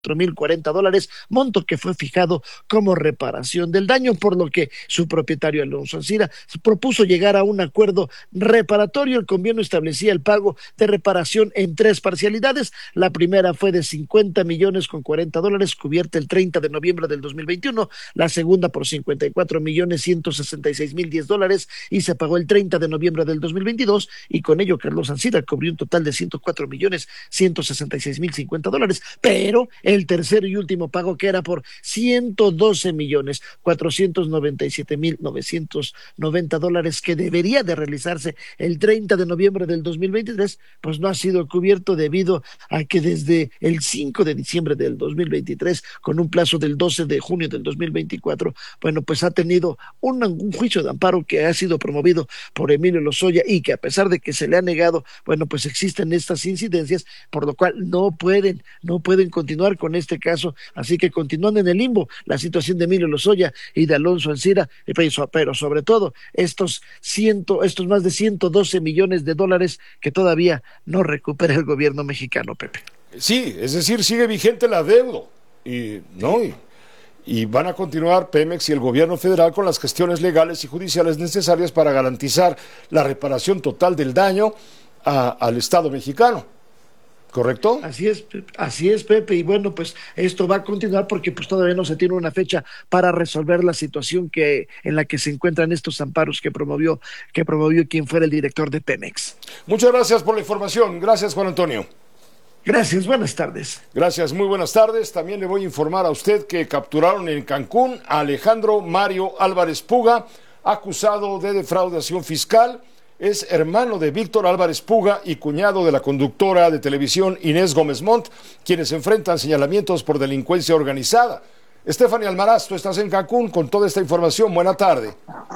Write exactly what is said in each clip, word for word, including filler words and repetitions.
mil cuarenta dólares, monto que fue fijado como reparación del daño, por lo que su propietario Alonso Ancira propuso llegar a un acuerdo reparatorio. El convenio establecía el pago de reparación en tres parcialidades. La primera fue de cincuenta millones con cuarenta dólares, cubierta el treinta de noviembre del dos mil veintiuno, la segunda por cincuenta y cuatro millones ciento sesenta y seis mil diez dólares y se pagó el treinta de noviembre del dos mil veintidós, y con ello Carlos Ancira cubrió un total de ciento cuatro millones ciento sesenta y seis mil cincuenta dólares, pero el tercer y último pago, que era por ciento doce millones cuatrocientos noventa y siete mil novecientos noventa dólares, que debería de realizarse el treinta de noviembre del dos mil veintitrés, pues no ha sido cubierto debido a que desde el cinco de diciembre del dos mil veintitrés, con un plazo del doce de junio del dos mil veinticuatro, bueno, pues ha tenido un, un juicio de amparo que ha sido promovido por Emilio Lozoya, y que a pesar de que se le ha negado, bueno, pues existen estas incidencias, por lo cual no pueden, no pueden continuar con este caso, así que continúan en el limbo la situación de Emilio Lozoya y de Alonso Ancira, pero sobre todo estos ciento, estos más de ciento doce millones de dólares que todavía no recupera el gobierno mexicano, Pepe. Sí, es decir, sigue vigente la deuda, y no, y, y van a continuar Pemex y el gobierno federal con las gestiones legales y judiciales necesarias para garantizar la reparación total del daño a, al Estado mexicano. ¿Correcto? Así es, así es, Pepe, y bueno, pues esto va a continuar porque pues todavía no se tiene una fecha para resolver la situación que en la que se encuentran estos amparos que promovió, que promovió quien fuera el director de Pemex. Muchas gracias por la información. Gracias, Juan Antonio. Gracias, buenas tardes. Gracias, muy buenas tardes. También le voy a informar a usted que capturaron en Cancún a Alejandro Mario Álvarez Puga, acusado de defraudación fiscal. Es hermano de Víctor Álvarez Puga y cuñado de la conductora de televisión Inés Gómez Montt, quienes enfrentan señalamientos por delincuencia organizada. Stephanie Almaraz, tú estás en Cancún con toda esta información. Buena tarde.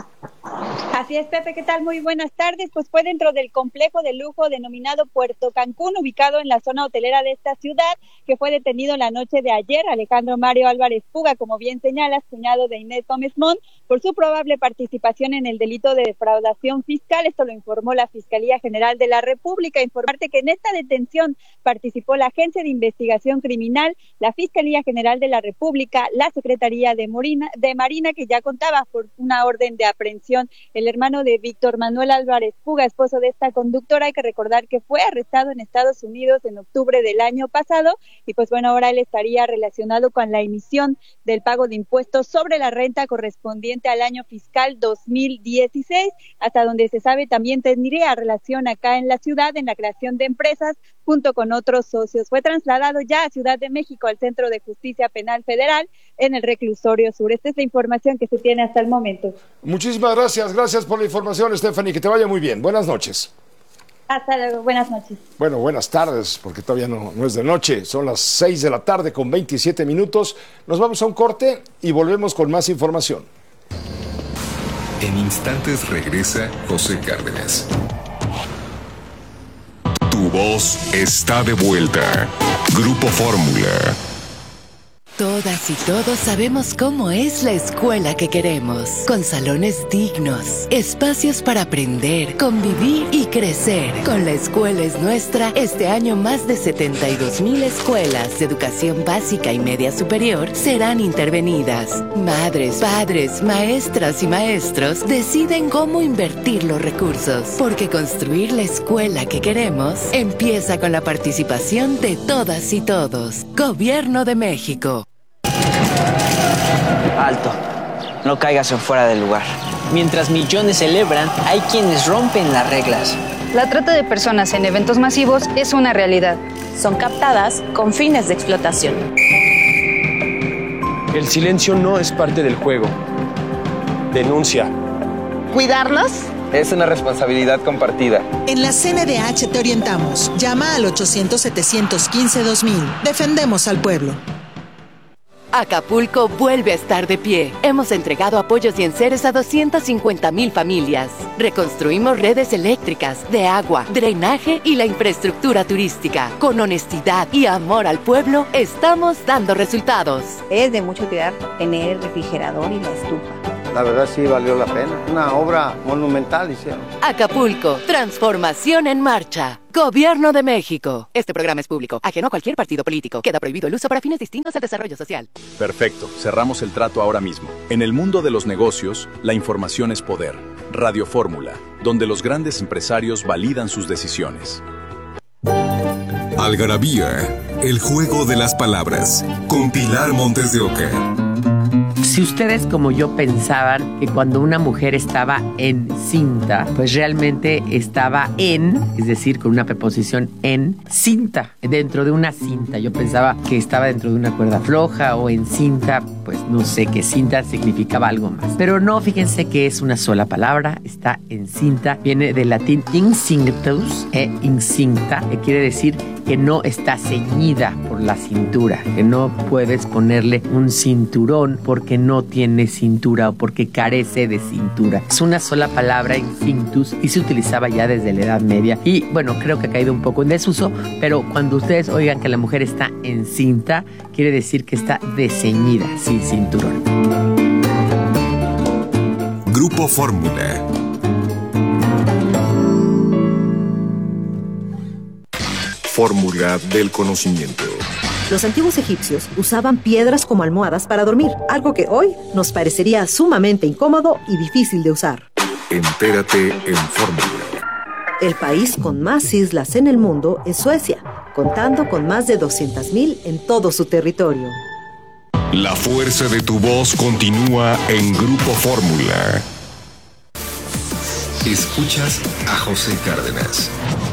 Así es, Pepe, ¿qué tal? Muy buenas tardes. Pues fue dentro del complejo de lujo denominado Puerto Cancún, ubicado en la zona hotelera de esta ciudad, que fue detenido la noche de ayer Alejandro Mario Álvarez Puga, como bien señalas, cuñado de Inés Gómez Montt, por su probable participación en el delito de defraudación fiscal. Esto lo informó la Fiscalía General de la República. Informarte que en esta detención participó la Agencia de Investigación Criminal, la Fiscalía General de la República, la Secretaría de Marina, de Marina, que ya contaba por una orden de aprehensión. El hermano de Víctor Manuel Álvarez Puga, esposo de esta conductora, hay que recordar que fue arrestado en Estados Unidos en octubre del año pasado, y pues bueno, ahora él estaría relacionado con la emisión del pago de impuestos sobre la renta correspondiente al año fiscal dos mil dieciséis, hasta donde se sabe también tendría relación acá en la ciudad en la creación de empresas junto con otros socios. Fue trasladado ya a Ciudad de México, al Centro de Justicia Penal Federal, en el Reclusorio Sur. Esta es la información que se tiene hasta el momento. Muchísimas gracias, gracias por la información, Stephanie, que te vaya muy bien. Buenas noches. Hasta luego, buenas noches. Bueno, buenas tardes, porque todavía no, no es de noche, son las seis de la tarde con veintisiete minutos. Nos vamos a un corte y volvemos con más información. En instantes regresa José Cárdenas. Tu voz está de vuelta. Grupo Fórmula. Todas y todos sabemos cómo es la escuela que queremos, con salones dignos, espacios para aprender, convivir y crecer. Con La Escuela es Nuestra, este año más de setenta y dos mil escuelas de educación básica y media superior serán intervenidas. Madres, padres, maestras y maestros deciden cómo invertir los recursos, porque construir la escuela que queremos empieza con la participación de todas y todos. Gobierno de México. Alto, no caigas en fuera del lugar. Mientras millones celebran, hay quienes rompen las reglas. La trata de personas en eventos masivos es una realidad. Son captadas con fines de explotación. El silencio no es parte del juego. Denuncia. ¿Cuidarlos? Es una responsabilidad compartida. En la C N D H te orientamos. Llama al ochocientos, setecientos quince, dos mil. Defendemos al pueblo. Acapulco vuelve a estar de pie. Hemos entregado apoyos y enseres a doscientas cincuenta mil familias. Reconstruimos redes eléctricas, de agua, drenaje y la infraestructura turística. Con honestidad y amor al pueblo, estamos dando resultados. Es de mucho cuidar tener el refrigerador y la estufa. la verdad sí valió la pena. Una obra monumental hicieron. Acapulco, transformación en marcha. Gobierno de México. Este programa es público, ajeno a cualquier partido político. Queda prohibido el uso para fines distintos al desarrollo social. Perfecto, cerramos el trato ahora mismo. En el mundo de los negocios, la información es poder. Radio Fórmula, donde los grandes empresarios validan sus decisiones. Algarabía, el juego de las palabras, con Pilar Montes de Oca. Si ustedes como yo pensaban que cuando una mujer estaba encinta, pues realmente estaba en, es decir, con una preposición en, cinta, dentro de una cinta. Yo pensaba que estaba dentro de una cuerda floja o en cinta, pues no sé, que cinta significaba algo más. Pero no, fíjense que es una sola palabra, está encinta, viene del latín incinctus, e incinta, que quiere decir que no está ceñida por la cintura, que no puedes ponerle un cinturón porque no tiene cintura o porque carece de cintura. Es una sola palabra, incinctus, y se utilizaba ya desde la Edad Media. Y bueno, creo que ha caído un poco en desuso, pero cuando ustedes oigan que la mujer está encinta, quiere decir que está desceñida, sin cinturón. Grupo Fórmula. Fórmula del conocimiento. Los antiguos egipcios usaban piedras como almohadas para dormir, algo que hoy nos parecería sumamente incómodo y difícil de usar. Entérate en Fórmula. El país con más islas en el mundo es Suecia, contando con más de doscientas mil en todo su territorio. La fuerza de tu voz continúa en Grupo Fórmula. Escuchas a José Cárdenas.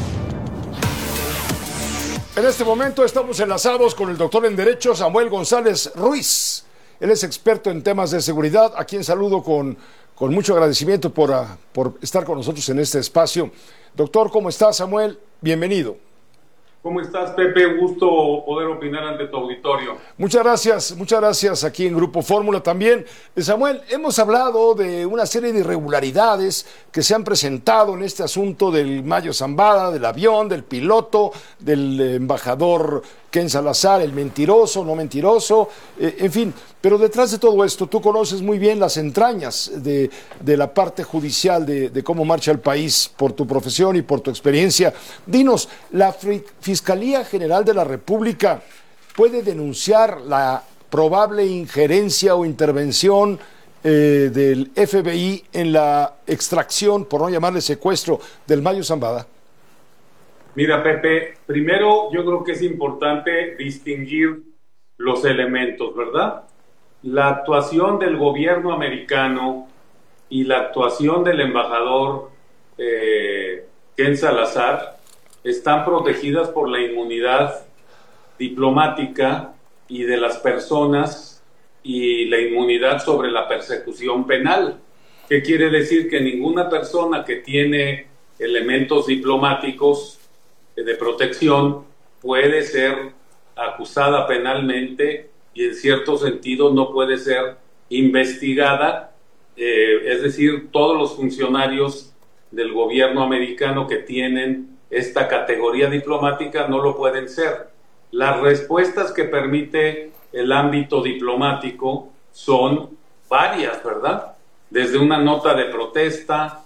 En este momento estamos enlazados con el doctor en Derecho Samuel González Ruiz. Él es experto en temas de seguridad, a quien saludo con, con mucho agradecimiento por, uh, por estar con nosotros en este espacio. Doctor, ¿cómo estás, Samuel? Bienvenido. ¿Cómo estás, Pepe? Un gusto poder opinar ante tu auditorio. Muchas gracias, muchas gracias aquí en Grupo Fórmula también. Samuel, hemos hablado de una serie de irregularidades que se han presentado en este asunto del Mayo Zambada, del avión, del piloto, del embajador Ken Salazar, el mentiroso, no mentiroso, eh, en fin. Pero detrás de todo esto, tú conoces muy bien las entrañas de, de la parte judicial de, de cómo marcha el país por tu profesión y por tu experiencia. Dinos, ¿la Fiscalía General de la República puede denunciar la probable injerencia o intervención eh, del F B I en la extracción, por no llamarle secuestro, del Mayo Zambada? Mira, Pepe, primero yo creo que es importante distinguir los elementos, ¿verdad? La actuación del gobierno americano y la actuación del embajador eh, Ken Salazar están protegidas por la inmunidad diplomática y de las personas y la inmunidad sobre la persecución penal. ¿Qué quiere decir? Que ninguna persona que tiene elementos diplomáticos de protección puede ser acusada penalmente y en cierto sentido no puede ser investigada, eh, es decir, todos los funcionarios del gobierno americano que tienen esta categoría diplomática no lo pueden ser. Las respuestas que permite el ámbito diplomático son varias, ¿verdad? Desde una nota de protesta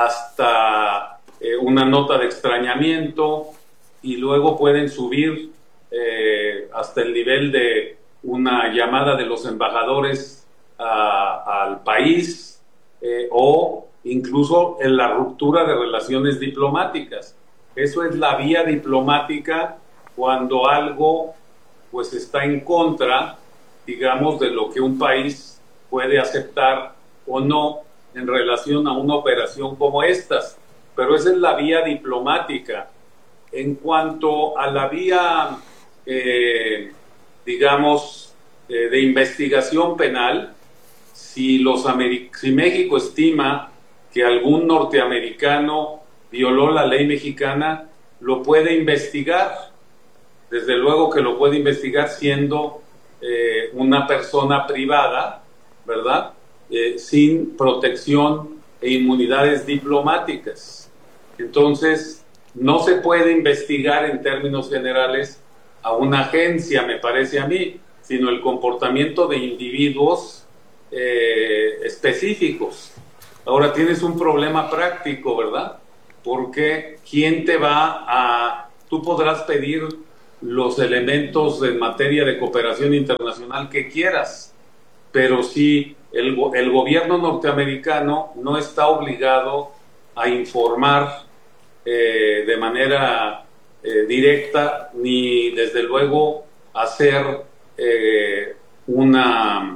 hasta eh, una nota de extrañamiento, y luego pueden subir eh, hasta el nivel de una llamada de los embajadores a, al país eh, o incluso en la ruptura de relaciones diplomáticas. Eso es la vía diplomática cuando algo pues está en contra, digamos, de lo que un país puede aceptar o no en relación a una operación como estas. Pero esa es la vía diplomática. En cuanto a la vía, eh, digamos, eh, de investigación penal, si, los Ameri- si México estima que algún norteamericano violó la ley mexicana, lo puede investigar. Desde luego que lo puede investigar siendo eh, una persona privada, ¿verdad? Eh, sin protección e inmunidades diplomáticas. Entonces, no se puede investigar en términos generales a una agencia, me parece a mí, sino el comportamiento de individuos eh, específicos. Ahora tienes un problema práctico, ¿verdad? Porque ¿quién te va a...? Tú podrás pedir los elementos en materia de cooperación internacional que quieras, pero si el, el gobierno norteamericano no está obligado a informar eh, de manera eh, directa, ni desde luego hacer eh, una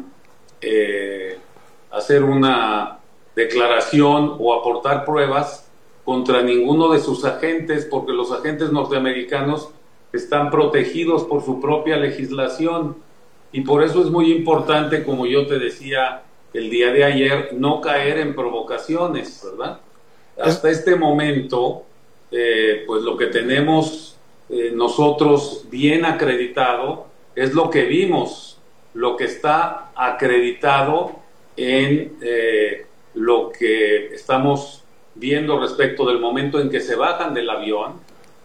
eh, hacer una declaración o aportar pruebas contra ninguno de sus agentes, porque los agentes norteamericanos están protegidos por su propia legislación, y por eso es muy importante, como yo te decía el día de ayer, no caer en provocaciones, ¿verdad? Hasta este momento, eh, pues lo que tenemos eh, nosotros bien acreditado es lo que vimos, lo que está acreditado en eh, lo que estamos viendo respecto del momento en que se bajan del avión,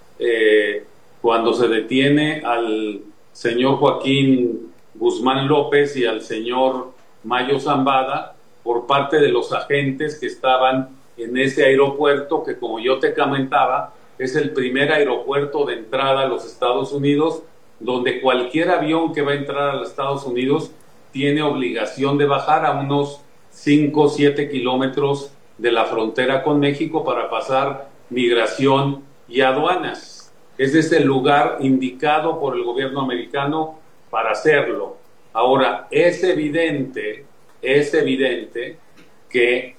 eh, cuando se detiene al señor Joaquín Guzmán López y al señor Mayo Zambada por parte de los agentes que estaban en ese aeropuerto, que como yo te comentaba, es el primer aeropuerto de entrada a los Estados Unidos, donde cualquier avión que va a entrar a los Estados Unidos tiene obligación de bajar a unos cinco o siete kilómetros de la frontera con México para pasar migración y aduanas. Ese es el lugar indicado por el gobierno americano para hacerlo. Ahora, es evidente, es evidente que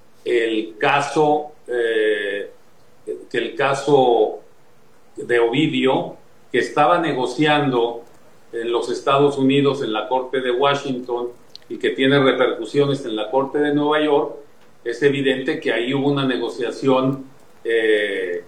el caso, eh, que el caso de Ovidio, que estaba negociando en los Estados Unidos en la Corte de Washington y que tiene repercusiones en la Corte de Nueva York, es evidente que ahí hubo una negociación eh,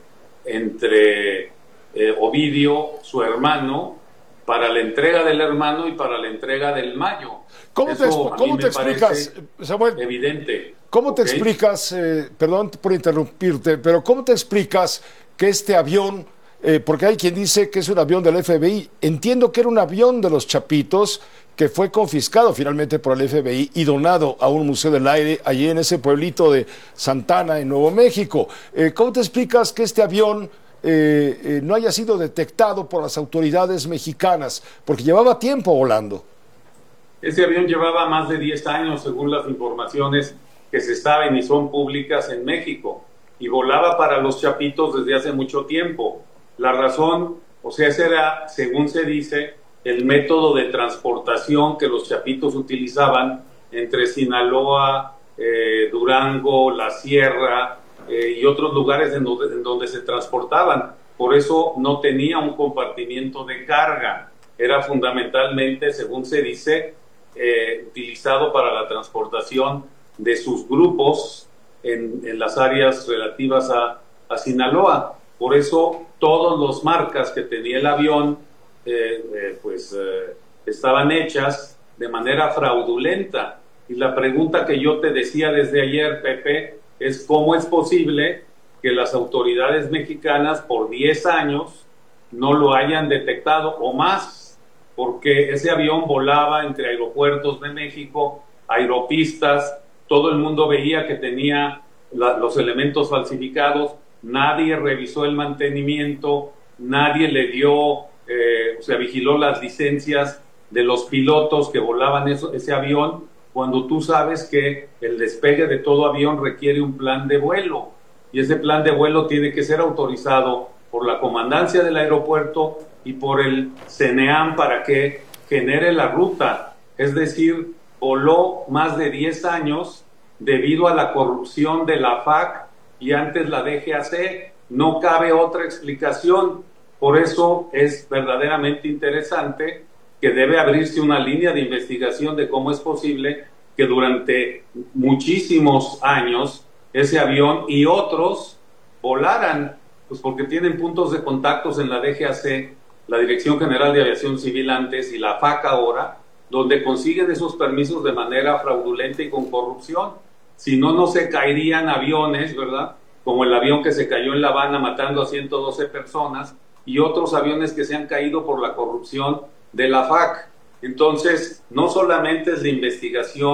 entre eh, Ovidio, su hermano, para la entrega del hermano y para la entrega del Mayo. ¿Cómo te, ¿cómo te explicas, Samuel? Evidente. ¿Cómo te ¿Okay? explicas, eh, perdón por interrumpirte, pero cómo te explicas que este avión, eh, porque hay quien dice que es un avión del F B I, entiendo que era un avión de los Chapitos que fue confiscado finalmente por el F B I y donado a un museo del aire allí en ese pueblito de Santana, en Nuevo México. Eh, ¿Cómo te explicas que este avión eh, eh, no haya sido detectado por las autoridades mexicanas? Porque llevaba tiempo volando. Ese avión llevaba más de diez años, según las informaciones que se saben y son públicas en México, y volaba para los Chapitos desde hace mucho tiempo. La razón, o sea, ese era, según se dice, el método de transportación que los Chapitos utilizaban entre Sinaloa, eh, Durango, La Sierra eh, y otros lugares en donde, en donde se transportaban. Por eso no tenía un compartimiento de carga. Era fundamentalmente, según se dice, eh, utilizado para la transportación de sus grupos en, en las áreas relativas a, a Sinaloa. Por eso todas las marcas que tenía el avión eh, eh, pues eh, estaban hechas de manera fraudulenta. Y la pregunta que yo te decía desde ayer, Pepe, es cómo es posible que las autoridades mexicanas por diez años no lo hayan detectado o más, porque ese avión volaba entre aeropuertos de México, aeropistas, todo el mundo veía que tenía la, los elementos falsificados, nadie revisó el mantenimiento, nadie le dio, eh, o sea, vigiló las licencias de los pilotos que volaban eso, ese avión, cuando tú sabes que el despegue de todo avión requiere un plan de vuelo, y ese plan de vuelo tiene que ser autorizado por la comandancia del aeropuerto y por el CENEAM para que genere la ruta. Es decir, voló más de diez años debido a la corrupción de la F A C y antes la D G A C. No cabe otra explicación. Por eso es verdaderamente interesante que debe abrirse una línea de investigación de cómo es posible que durante muchísimos años ese avión y otros volaran, pues porque tienen puntos de contactos en la D G A C, la Dirección General de Aviación Civil antes y la F A C ahora, donde consiguen esos permisos de manera fraudulenta y con corrupción. Si no, no se caerían aviones, ¿verdad? Como el avión que se cayó en La Habana matando a ciento doce personas y otros aviones que se han caído por la corrupción de la F A C. Entonces, no solamente es la investigación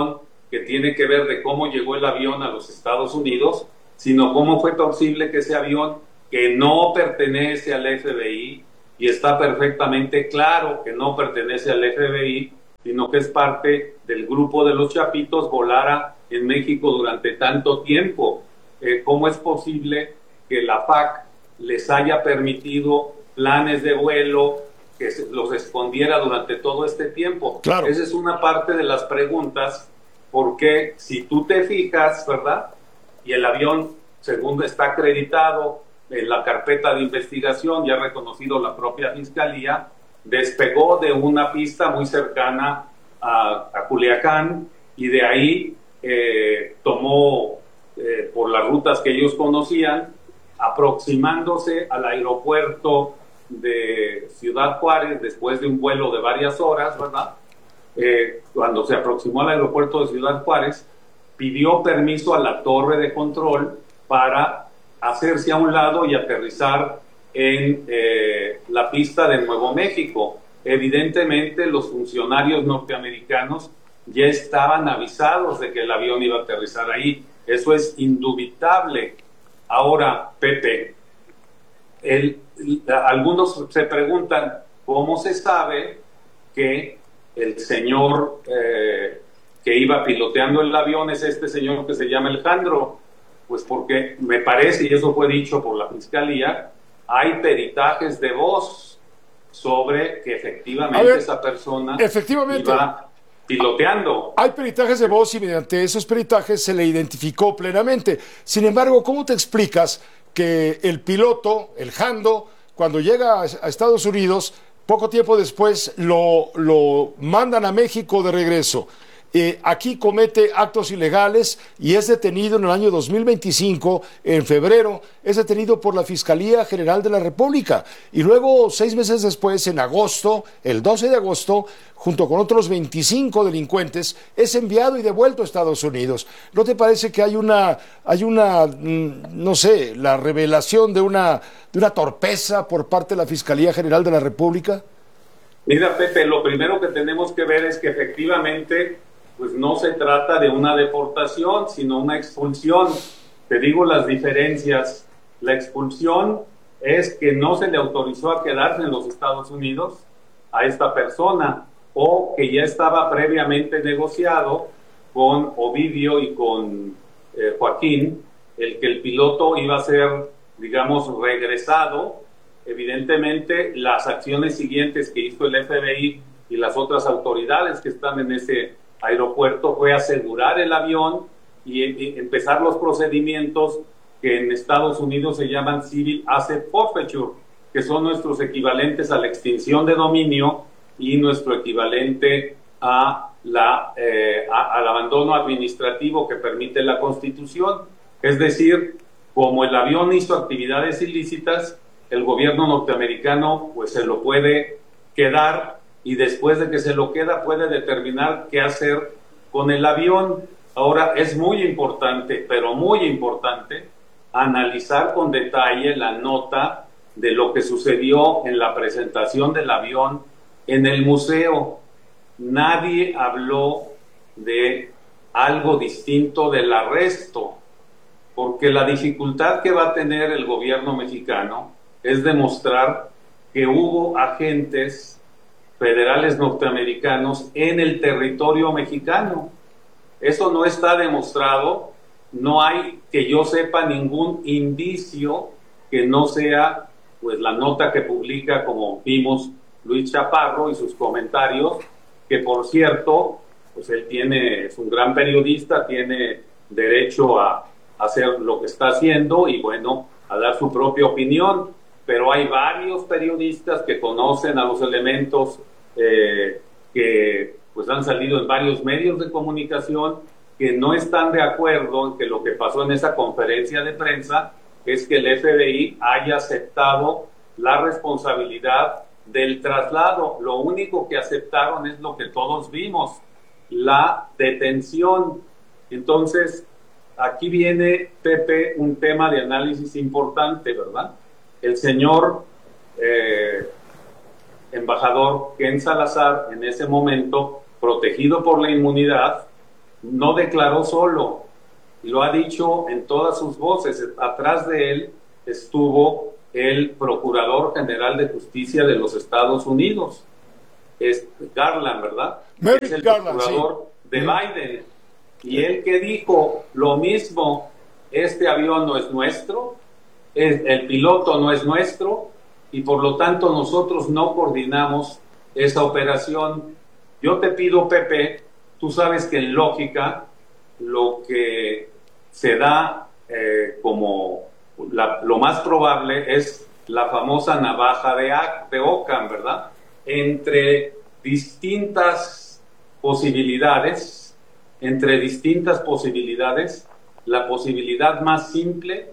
que tiene que ver de cómo llegó el avión a los Estados Unidos, sino cómo fue posible que ese avión, que no pertenece al F B I, y está perfectamente claro que no pertenece al F B I, sino que es parte del grupo de los Chapitos, volara en México durante tanto tiempo. Eh, ¿Cómo es posible que la F A C les haya permitido planes de vuelo, que se, los escondiera durante todo este tiempo? Claro. Esa es una parte de las preguntas, porque si tú te fijas, ¿verdad? Y el avión, según está acreditado en la carpeta de investigación, ya ha reconocido la propia Fiscalía, despegó de una pista muy cercana a, a Culiacán, y de ahí eh, tomó eh, por las rutas que ellos conocían, aproximándose al aeropuerto de Ciudad Juárez después de un vuelo de varias horas, ¿verdad? Eh, cuando se aproximó al aeropuerto de Ciudad Juárez, pidió permiso a la torre de control para hacerse a un lado y aterrizar en eh, la pista de Nuevo México. Evidentemente los funcionarios norteamericanos ya estaban avisados de que el avión iba a aterrizar ahí. Eso es indubitable. Ahora, Pepe, el, algunos se preguntan cómo se sabe que el señor eh, que iba piloteando el avión es este señor que se llama Alejandro. Pues porque me parece, y eso fue dicho por la Fiscalía, hay peritajes de voz sobre que efectivamente ver, esa persona efectivamente. iba piloteando. Hay peritajes de voz y mediante esos peritajes se le identificó plenamente. Sin embargo, ¿cómo te explicas que el piloto, el Jando, cuando llega a Estados Unidos, poco tiempo después lo, lo mandan a México de regreso? Eh, aquí comete actos ilegales y es detenido en el año dos mil veinticinco, en febrero, es detenido por la Fiscalía General de la República, y luego seis meses después, en agosto, el doce de agosto, junto con otros veinticinco delincuentes, es enviado y devuelto a Estados Unidos. ¿No te parece que hay una, hay una, no sé, la revelación de una, de una torpeza por parte de la Fiscalía General de la República? Mira, Pepe, lo primero que tenemos que ver es que efectivamente pues no se trata de una deportación, sino una expulsión. Te digo las diferencias. La expulsión es que no se le autorizó a quedarse en los Estados Unidos a esta persona, o que ya estaba previamente negociado con Ovidio y con eh, Joaquín, el que el piloto iba a ser, digamos, regresado. Evidentemente, las acciones siguientes que hizo el F B I y las otras autoridades que están en ese aeropuerto fue asegurar el avión y, y empezar los procedimientos que en Estados Unidos se llaman Civil Asset Forfeiture, que son nuestros equivalentes a la extinción de dominio y nuestro equivalente a la, eh, a, al abandono administrativo que permite la Constitución. Es decir, como el avión hizo actividades ilícitas, el gobierno norteamericano pues se lo puede quedar, y después de que se lo queda puede determinar qué hacer con el avión. Ahora, es muy importante, pero muy importante, analizar con detalle la nota de lo que sucedió en la presentación del avión en el museo. Nadie habló de algo distinto del arresto, porque la dificultad que va a tener el gobierno mexicano es demostrar que hubo agentes federales norteamericanos en el territorio mexicano. Eso no está demostrado. No hay, que yo sepa, ningún indicio que no sea pues la nota que publica, como vimos, Luis Chaparro y sus comentarios, que por cierto, pues él tiene, es un gran periodista, tiene derecho a hacer lo que está haciendo y bueno, a dar su propia opinión, pero hay varios periodistas que conocen a los elementos eh, que pues han salido en varios medios de comunicación, que no están de acuerdo en que lo que pasó en esa conferencia de prensa es que el F B I haya aceptado la responsabilidad del traslado. Lo único que aceptaron es lo que todos vimos, la detención. Entonces, aquí viene, Pepe, un tema de análisis importante, ¿verdad? El señor eh, embajador Ken Salazar, en ese momento, protegido por la inmunidad, no declaró solo, lo ha dicho en todas sus voces. Atrás de él estuvo el Procurador General de Justicia de los Estados Unidos, es Garland, ¿verdad? Merrick es el Garland, procurador sí. de Biden. Y él que dijo lo mismo, este avión no es nuestro, es, el piloto no es nuestro, y por lo tanto nosotros no coordinamos esa operación. Yo te pido, Pepe, tú sabes que en lógica lo que se da eh, como la, lo más probable es la famosa navaja de, de Ockham, ¿verdad? Entre distintas posibilidades, entre distintas posibilidades, la posibilidad más simple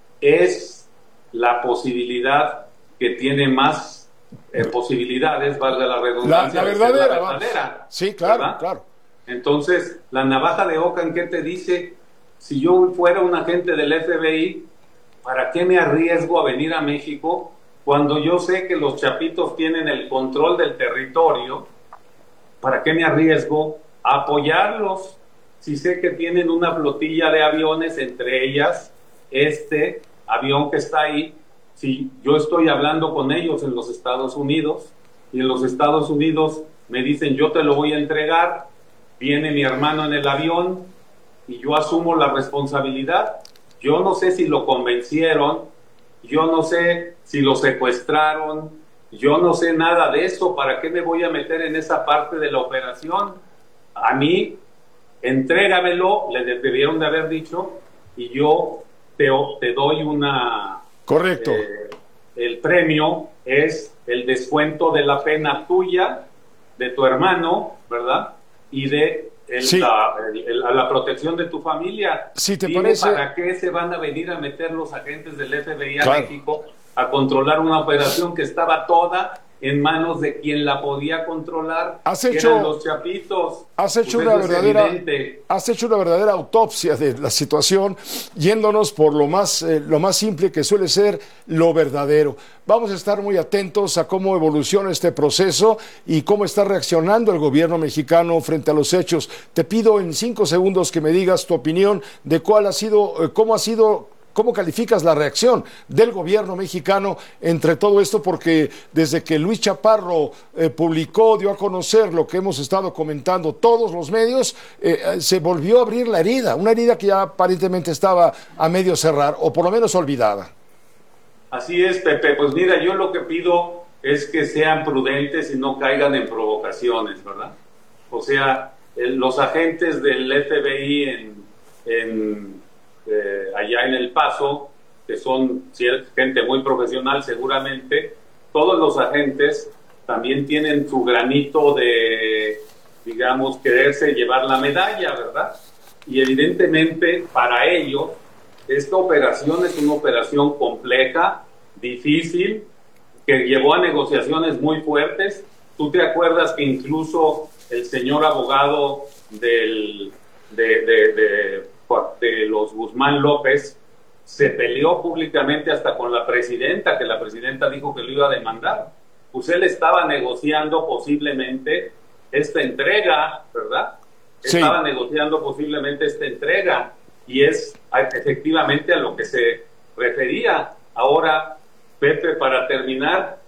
es la posibilidad que tiene más eh, posibilidades, valga la redundancia. La, la verdadera. La verdadera, sí, claro, ¿verdad? claro. Entonces, la navaja de Ockham, ¿qué te dice? Si yo fuera un agente del F B I, ¿para qué me arriesgo a venir a México cuando yo sé que los chapitos tienen el control del territorio? ¿Para qué me arriesgo a apoyarlos si sé que tienen una flotilla de aviones, entre ellas este avión que está ahí? Si yo estoy hablando con ellos en los Estados Unidos y en los Estados Unidos me dicen yo te lo voy a entregar, viene mi hermano en el avión y yo asumo la responsabilidad. Yo no sé si lo convencieron, yo no sé si lo secuestraron, yo no sé nada de eso. ¿Para qué me voy a meter en esa parte de la operación? A mí, entrégamelo, le debieron de haber dicho, y yo te, te doy una... Correcto. Eh, el premio es el descuento de la pena tuya, de tu hermano, ¿verdad? Y de el, sí. la, el, el, la protección de tu familia. Si te Dime parece... ¿para qué se van a venir a meter los agentes del F B I a claro. México a controlar una operación que estaba toda en manos de quien la podía controlar? Has que hecho, eran los chapitos. Has hecho, pues una verdadera, evidente. has hecho una verdadera autopsia de la situación, yéndonos por lo más, eh, lo más simple, que suele ser lo verdadero. Vamos a estar muy atentos a cómo evoluciona este proceso y cómo está reaccionando el gobierno mexicano frente a los hechos. Te pido en cinco segundos que me digas tu opinión de cuál ha sido, eh, cómo ha sido... ¿Cómo calificas la reacción del gobierno mexicano entre todo esto? Porque desde que Luis Chaparro eh, publicó, dio a conocer lo que hemos estado comentando todos los medios, eh, se volvió a abrir la herida, una herida que ya aparentemente estaba a medio cerrar, o por lo menos olvidada. Así es, Pepe. Pues mira, yo lo que pido es que sean prudentes y no caigan en provocaciones, ¿verdad? O sea, el, los agentes del F B I en... en Eh, allá en El Paso, que son gente muy profesional seguramente, todos los agentes también tienen su granito de, digamos, quererse llevar la medalla, ¿verdad? Y evidentemente para ellos esta operación es una operación compleja, difícil, que llevó a negociaciones muy fuertes. Tú te acuerdas que incluso el señor abogado del de, de, de de los Guzmán López se peleó públicamente hasta con la presidenta, que la presidenta dijo que lo iba a demandar. Pues él estaba negociando posiblemente esta entrega, ¿verdad? Sí. Estaba negociando posiblemente esta entrega, y es efectivamente a lo que se refería. Ahora, Pepe, para terminar,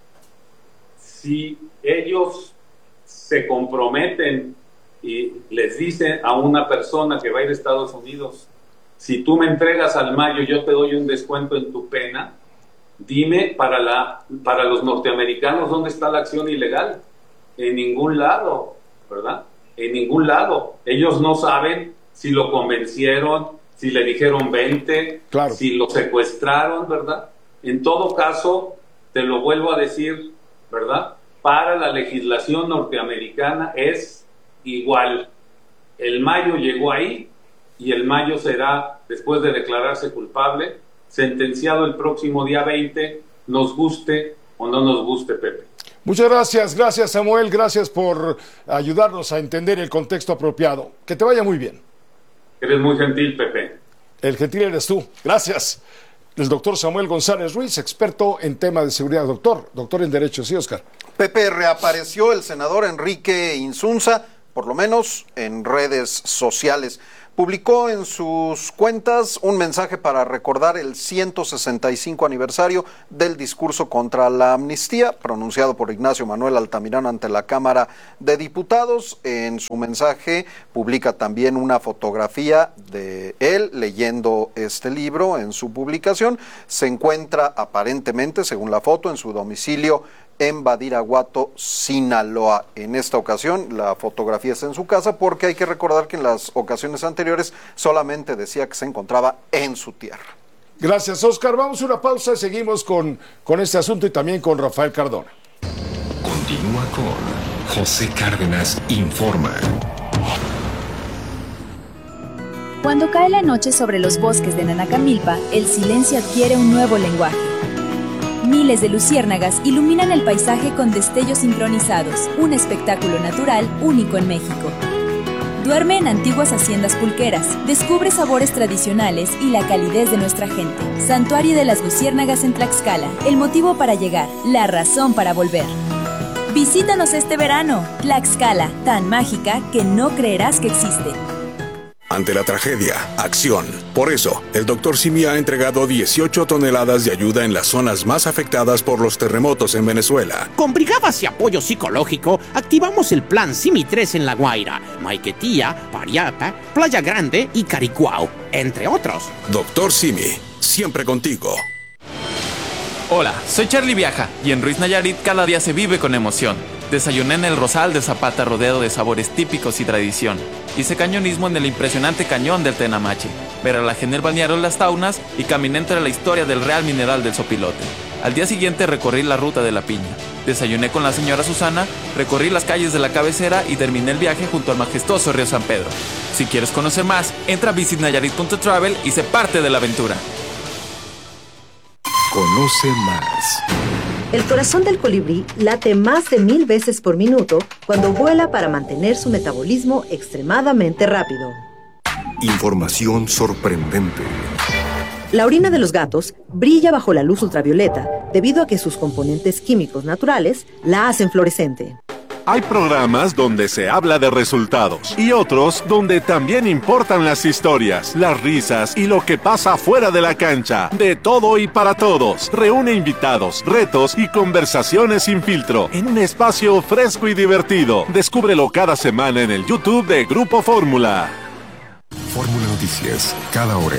si ellos se comprometen y les dice a una persona que va a ir a Estados Unidos, si tú me entregas al Mayo, yo te doy un descuento en tu pena, dime para, la, para los norteamericanos dónde está la acción ilegal. En ningún lado, ¿verdad? En ningún lado. Ellos no saben si lo convencieron, si le dijeron vente, claro. si lo secuestraron, ¿verdad? En todo caso, te lo vuelvo a decir, ¿verdad? Para la legislación norteamericana es igual. El Mayo llegó ahí y el Mayo será, después de declararse culpable, sentenciado el próximo día veinte, nos guste o no nos guste, Pepe. Muchas gracias, gracias Samuel, gracias por ayudarnos a entender el contexto apropiado. Que te vaya muy bien. Eres muy gentil, Pepe. El gentil eres tú, gracias. El doctor Samuel González Ruiz, experto en tema de seguridad. Doctor, doctor en Derecho, sí, Oscar. Pepe, reapareció el senador Enrique Insunza por lo menos en redes sociales. Publicó en sus cuentas un mensaje para recordar el ciento sesenta y cinco aniversario del discurso contra la amnistía pronunciado por Ignacio Manuel Altamirano ante la Cámara de Diputados. En su mensaje publica también una fotografía de él leyendo este libro. En su publicación se encuentra aparentemente, según la foto, en su domicilio en Badiraguato, Sinaloa. En esta ocasión la fotografía está en su casa, porque hay que recordar que en las ocasiones anteriores solamente decía que se encontraba en su tierra. Gracias, Oscar. Vamos a una pausa y seguimos con, con este asunto y también con Rafael Cardona. Continúa con José Cárdenas Informa. Cuando cae la noche sobre los bosques de Nanacamilpa, el silencio adquiere un nuevo lenguaje. Miles de luciérnagas iluminan el paisaje con destellos sincronizados, un espectáculo natural único en México. Duerme en antiguas haciendas pulqueras, descubre sabores tradicionales y la calidez de nuestra gente. Santuario de las Luciérnagas en Tlaxcala, el motivo para llegar, la razón para volver. Visítanos este verano, Tlaxcala, tan mágica que no creerás que existe. Ante la tragedia, acción. Por eso, el doctor Simi ha entregado dieciocho toneladas de ayuda en las zonas más afectadas por los terremotos en Venezuela. Con brigadas y apoyo psicológico, activamos el plan Simi tres en La Guaira, Maiquetía, Pariapa, Playa Grande y Caricuao, entre otros. Doctor Simi, siempre contigo. Hola, soy Charlie Viaja y en Ruiz Nayarit cada día se vive con emoción. Desayuné en el Rosal de Zapata rodeado de sabores típicos y tradición. Hice cañonismo en el impresionante cañón del Tenamache. Veralajé en el balneario Las Taunas y caminé entre la historia del Real Mineral del Sopilote. Al día siguiente recorrí la ruta de la Piña. Desayuné con la señora Susana, recorrí las calles de la cabecera y terminé el viaje junto al majestuoso río San Pedro. Si quieres conocer más, entra a visit nayarit punto travel y sé parte de la aventura. Conoce más. El corazón del colibrí late más de mil veces por minuto cuando vuela para mantener su metabolismo extremadamente rápido. Información sorprendente. La orina de los gatos brilla bajo la luz ultravioleta debido a que sus componentes químicos naturales la hacen fluorescente. Hay programas donde se habla de resultados y otros donde también importan las historias, las risas y lo que pasa fuera de la cancha. De todo y para todos. Reúne invitados, retos y conversaciones sin filtro en un espacio fresco y divertido. Descúbrelo cada semana en el YouTube de Grupo Fórmula. Fórmula Noticias, cada hora.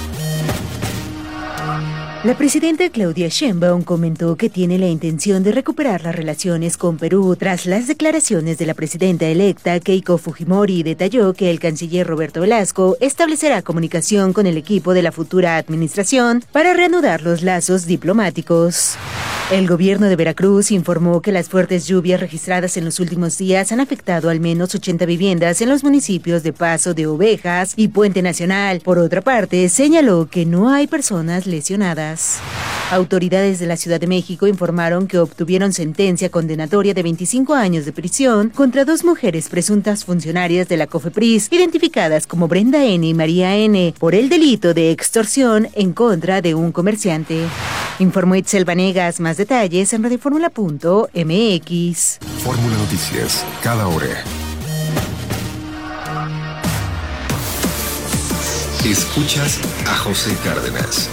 La presidenta Claudia Sheinbaum comentó que tiene la intención de recuperar las relaciones con Perú tras las declaraciones de la presidenta electa Keiko Fujimori. Detalló que el canciller Roberto Velasco establecerá comunicación con el equipo de la futura administración para reanudar los lazos diplomáticos. El gobierno de Veracruz informó que las fuertes lluvias registradas en los últimos días han afectado al menos ochenta viviendas en los municipios de Paso de Ovejas y Puente Nacional. Por otra parte, señaló que no hay personas lesionadas. Autoridades de la Ciudad de México informaron que obtuvieron sentencia condenatoria de veinticinco años de prisión contra dos mujeres presuntas funcionarias de la COFEPRIS, identificadas como Brenda N. y María N., por el delito de extorsión en contra de un comerciante. Informó Itzel Vanegas. Más detalles en radioformula punto m x. Fórmula Noticias, cada hora. Escuchas a José Cárdenas.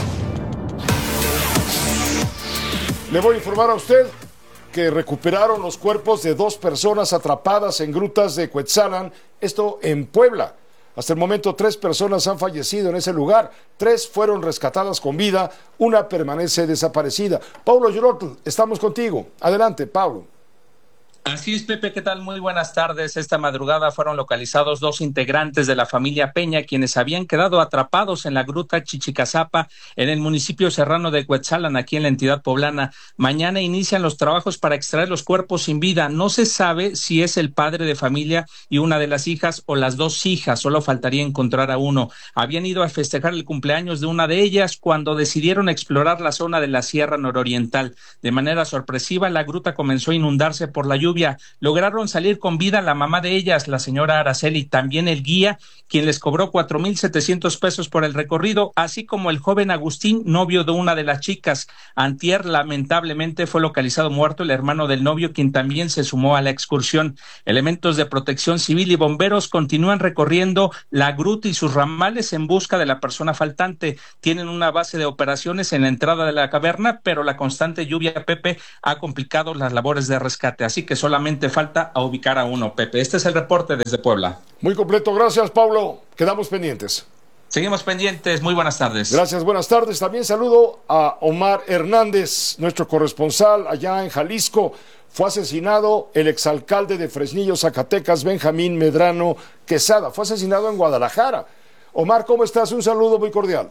Le voy a informar a usted que recuperaron los cuerpos de dos personas atrapadas en grutas de Cuetzalan, esto en Puebla. Hasta el momento, tres personas han fallecido en ese lugar, tres fueron rescatadas con vida, una permanece desaparecida. Paulo Yurotl, estamos contigo. Adelante, Paulo. Así es, Pepe, ¿qué tal? Muy buenas tardes. Esta madrugada fueron localizados dos integrantes de la familia Peña, quienes habían quedado atrapados en la gruta Chichicazapa, en el municipio serrano de Cuetzalan, aquí en la entidad poblana. Mañana inician los trabajos para extraer los cuerpos sin vida. No se sabe si es el padre de familia y una de las hijas o las dos hijas, solo faltaría encontrar a uno. Habían ido a festejar el cumpleaños de una de ellas cuando decidieron explorar la zona de la Sierra Nororiental. De manera sorpresiva, la gruta comenzó a inundarse por la lluvia lluvia. Lograron salir con vida la mamá de ellas, la señora Araceli, también el guía, quien les cobró cuatro mil setecientos pesos por el recorrido, así como el joven Agustín, novio de una de las chicas. Antier, lamentablemente, fue localizado muerto el hermano del novio, quien también se sumó a la excursión. Elementos de protección civil y bomberos continúan recorriendo la gruta y sus ramales en busca de la persona faltante. Tienen una base de operaciones en la entrada de la caverna, pero la constante lluvia, Pepe, ha complicado las labores de rescate, así que solamente falta a ubicar a uno, Pepe. Este es el reporte desde Puebla. Muy completo, gracias, Pablo. Quedamos pendientes. Seguimos pendientes, muy buenas tardes. Gracias, buenas tardes. También saludo a Omar Hernández, nuestro corresponsal allá en Jalisco. Fue asesinado el exalcalde de Fresnillo, Zacatecas, Benjamín Medrano Quesada. Fue asesinado en Guadalajara. Omar, ¿cómo estás? Un saludo muy cordial.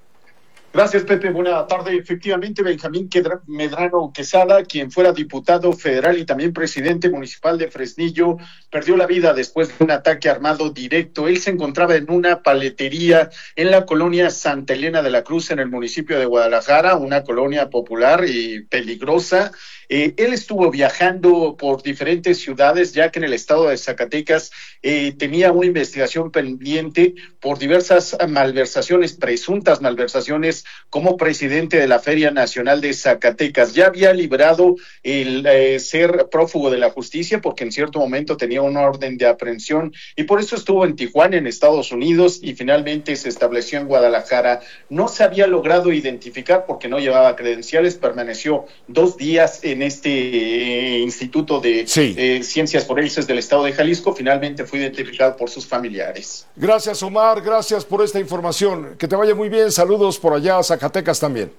Gracias, Pepe. Buena tarde. Efectivamente, Benjamín Medrano Quesada, quien fuera diputado federal y también presidente municipal de Fresnillo, perdió la vida después de un ataque armado directo. Él se encontraba en una paletería en la colonia Santa Elena de la Cruz, en el municipio de Guadalajara, una colonia popular y peligrosa. Eh, él estuvo viajando por diferentes ciudades, ya que en el estado de Zacatecas eh, tenía una investigación pendiente por diversas malversaciones, presuntas malversaciones, como presidente de la Feria Nacional de Zacatecas. Ya había librado el eh, ser prófugo de la justicia, porque en cierto momento tenía una orden de aprehensión, y por eso estuvo en Tijuana, en Estados Unidos, y finalmente se estableció en Guadalajara. No se había logrado identificar porque no llevaba credenciales, permaneció dos días en este eh, Instituto de sí. eh, Ciencias Forenses del Estado de Jalisco. Finalmente fue identificado por sus familiares. Gracias, Omar, gracias por esta información. Que te vaya muy bien, saludos por allá a Zacatecas también.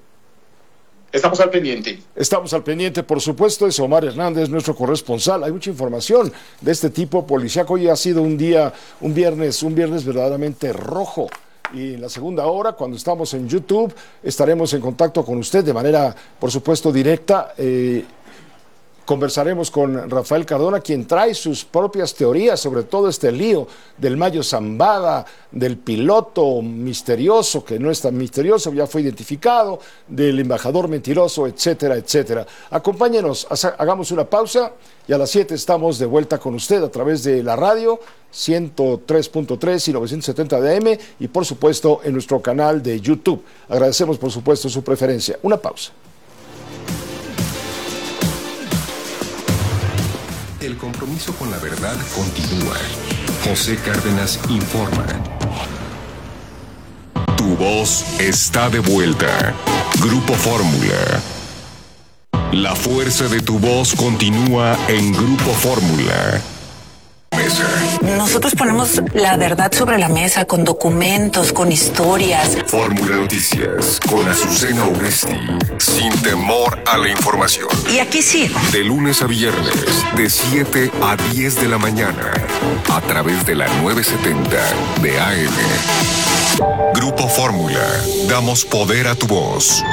Estamos al pendiente. Estamos al pendiente, por supuesto, es Omar Hernández, nuestro corresponsal. Hay mucha información de este tipo policíaco. Hoy ha sido un día, un viernes, un viernes verdaderamente rojo. Y en la segunda hora, cuando estamos en YouTube, estaremos en contacto con usted de manera, por supuesto, directa. Eh, Conversaremos con Rafael Cardona, quien trae sus propias teorías sobre todo este lío del Mayo Zambada, del piloto misterioso, que no es tan misterioso, ya fue identificado, del embajador mentiroso, etcétera, etcétera. Acompáñenos, hagamos una pausa y a las siete estamos de vuelta con usted a través de la radio ciento tres punto tres y novecientos setenta de A M y por supuesto en nuestro canal de YouTube. Agradecemos por supuesto su preferencia. Una pausa. El compromiso con la verdad continúa. José Cárdenas informa. Tu voz está de vuelta. Grupo Fórmula. La fuerza de tu voz continúa en Grupo Fórmula. Mesa. Nosotros ponemos la verdad sobre la mesa con documentos, con historias. Fórmula Noticias con Azucena Uresti. Sin temor a la información. Y aquí sí. De lunes a viernes, de siete a diez de la mañana. A través de la novecientos setenta de A M. Grupo Fórmula. Damos poder a tu voz.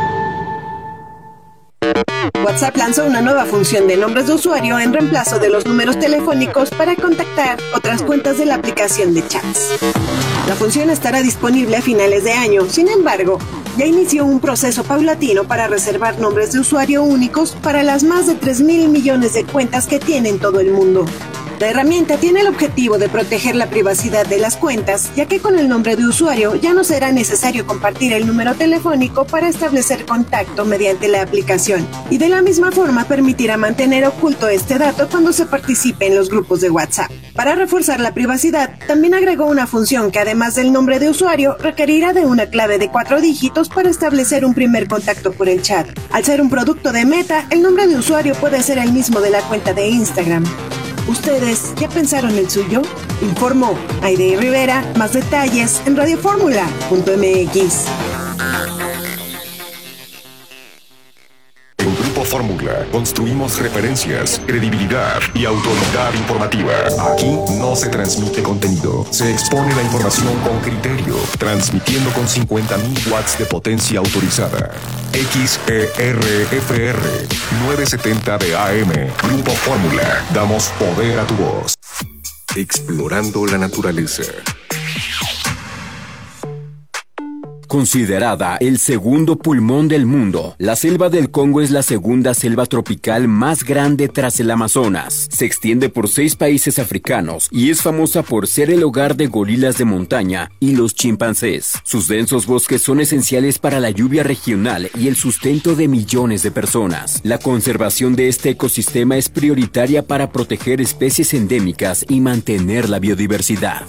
WhatsApp lanzó una nueva función de nombres de usuario en reemplazo de los números telefónicos para contactar otras cuentas de la aplicación de chats. La función estará disponible a finales de año, sin embargo, ya inició un proceso paulatino para reservar nombres de usuario únicos para las más de tres mil millones de cuentas que tiene en todo el mundo. La herramienta tiene el objetivo de proteger la privacidad de las cuentas, ya que con el nombre de usuario ya no será necesario compartir el número telefónico para establecer contacto mediante la aplicación, y de la misma forma permitirá mantener oculto este dato cuando se participe en los grupos de WhatsApp. Para reforzar la privacidad, también agregó una función que además del nombre de usuario, requerirá de una clave de cuatro dígitos para establecer un primer contacto por el chat. Al ser un producto de Meta, el nombre de usuario puede ser el mismo de la cuenta de Instagram. ¿Ustedes ya pensaron el suyo? Informó Aide Rivera. Más detalles en radio fórmula punto m x. En Grupo Fórmula construimos referencias, credibilidad y autoridad informativa. Aquí no se transmite contenido, se expone la información con criterio, transmitiendo con cincuenta mil watts de potencia autorizada. X E R F R novecientos setenta de A M. Grupo Fórmula. Damos poder a tu voz. Explorando la naturaleza. Considerada el segundo pulmón del mundo, la selva del Congo es la segunda selva tropical más grande tras el Amazonas. Se extiende por seis países africanos y es famosa por ser el hogar de gorilas de montaña y los chimpancés. Sus densos bosques son esenciales para la lluvia regional y el sustento de millones de personas. La conservación de este ecosistema es prioritaria para proteger especies endémicas y mantener la biodiversidad.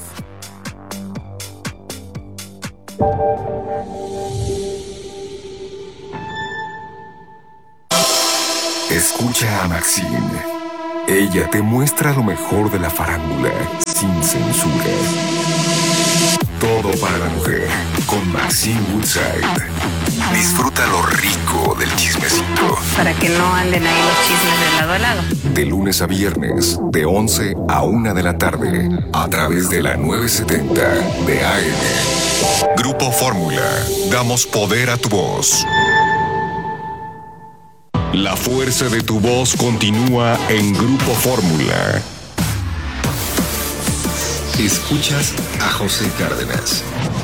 Escucha a Maxine. Ella te muestra lo mejor de la farándula, sin censura. Todo para la mujer, con Maxine Woodside. Disfruta lo rico del chismecito. Para que no anden ahí los chismes de lado a lado. De lunes a viernes, de once a una de la tarde, a través de la nueve setenta de A M. Grupo Fórmula. Damos poder a tu voz. La fuerza de tu voz continúa en Grupo Fórmula. Escuchas a José Cárdenas.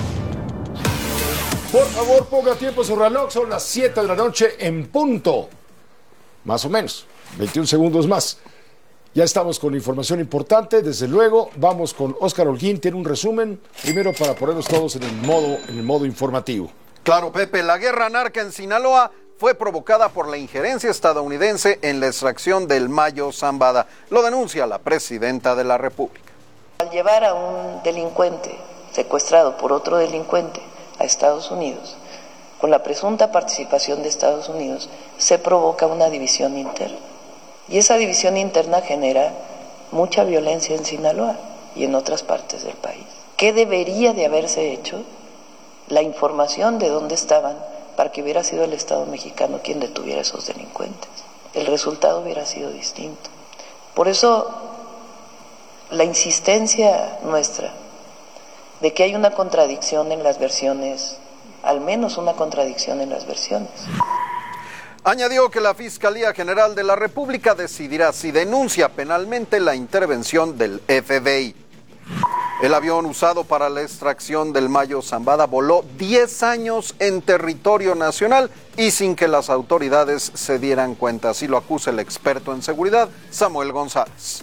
Por favor, ponga tiempo en su reloj. Son las siete de la noche en punto. Más o menos. veintiún segundos más. Ya estamos con información importante. Desde luego, vamos con Óscar Holguín. Tiene un resumen. Primero para ponernos todos en el modo, en el modo informativo. Claro, Pepe. La guerra narca en Sinaloa fue provocada por la injerencia estadounidense en la extracción del Mayo Zambada. Lo denuncia la presidenta de la República. Al llevar a un delincuente secuestrado por otro delincuente a Estados Unidos, con la presunta participación de Estados Unidos, se provoca una división interna. Y esa división interna genera mucha violencia en Sinaloa y en otras partes del país. ¿Qué debería de haberse hecho? La información de dónde estaban para que hubiera sido el Estado mexicano quien detuviera a esos delincuentes. El resultado hubiera sido distinto. Por eso, la insistencia nuestra de que hay una contradicción en las versiones, al menos una contradicción en las versiones. Añadió que la Fiscalía General de la República decidirá si denuncia penalmente la intervención del F B I. El avión usado para la extracción del Mayo Zambada voló diez años en territorio nacional y sin que las autoridades se dieran cuenta. Así lo acusa el experto en seguridad, Samuel González.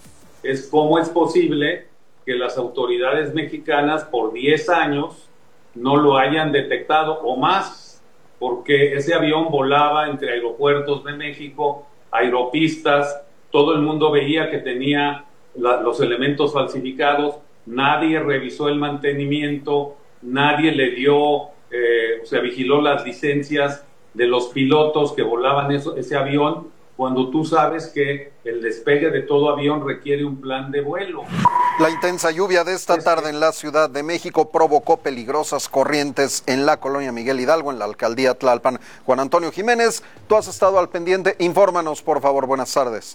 Es cómo es posible que las autoridades mexicanas por diez años no lo hayan detectado o más, porque ese avión volaba entre aeropuertos de México, aeropistas, todo el mundo veía que tenía la, los elementos falsificados, nadie revisó el mantenimiento, nadie le dio, eh, o sea, vigiló las licencias de los pilotos que volaban eso, ese avión, cuando tú sabes que el despegue de todo avión requiere un plan de vuelo. La intensa lluvia de esta tarde en la Ciudad de México provocó peligrosas corrientes en la colonia Miguel Hidalgo, en la alcaldía Tlalpan. Juan Antonio Jiménez, tú has estado al pendiente, infórmanos por favor, buenas tardes.